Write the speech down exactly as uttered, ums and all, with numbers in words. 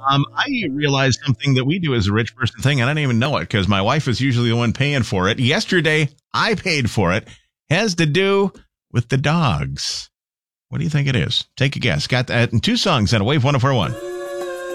Um, I realized something that we do as a rich person thing, and I didn't even know it because my wife is usually the one paying for it. Yesterday, I paid for it. Has to do with the dogs. What do you think it is? Take a guess. Got that in two songs on a Wave one oh four one.